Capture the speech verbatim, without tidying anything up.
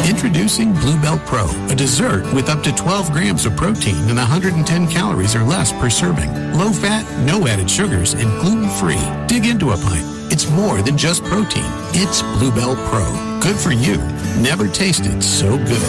Introducing Bluebell Pro, a dessert with up to twelve grams of protein and one hundred ten calories or less per serving. Low fat, no added sugars, and gluten-free. Dig into a pint. It's more than just protein. It's Bluebell Pro. Good for you. Never tasted so good.